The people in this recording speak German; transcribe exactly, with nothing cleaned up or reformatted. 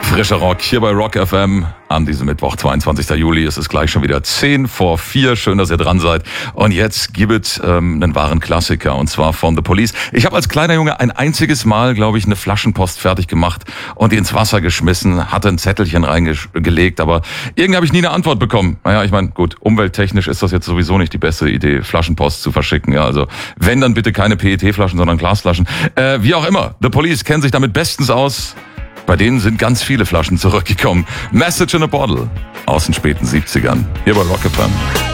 Frischer Rock hier bei Rock F M an diesem Mittwoch, zweiundzwanzigsten Juli. Es ist gleich schon wieder zehn vor vier. Schön, dass ihr dran seid. Und jetzt gibt es ähm, einen wahren Klassiker, und zwar von The Police. Ich habe als kleiner Junge ein einziges Mal, glaube ich, eine Flaschenpost fertig gemacht und die ins Wasser geschmissen, hatte ein Zettelchen reingelegt, aber irgendwie habe ich nie eine Antwort bekommen. Naja, ich meine, gut, umwelttechnisch ist das jetzt sowieso nicht die beste Idee, Flaschenpost zu verschicken. Ja, also wenn, dann bitte keine P E T-Flaschen, sondern Glasflaschen. Äh, wie auch immer, The Police kennen sich damit bestens aus. Bei denen sind ganz viele Flaschen zurückgekommen. Message in a Bottle aus den späten siebzigern. Hier bei Rock F M.